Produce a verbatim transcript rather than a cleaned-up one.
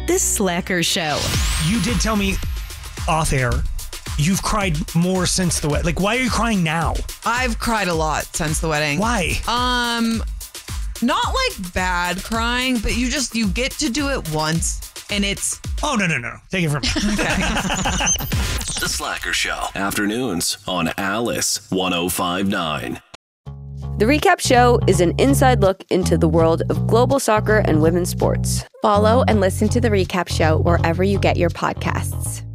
The Slacker Show. You did tell me off air you've cried more since the wedding. Like, why are you crying now? I've cried a lot since the wedding. Why? Um, not like bad crying, but you just, you get to do it once and it's... Oh, no, no, no. Take it from me. The Slacker Show. Afternoons on Alice one oh five point nine. The Recap Show is an inside look into the world of global soccer and women's sports. Follow and listen to The Recap Show wherever you get your podcasts.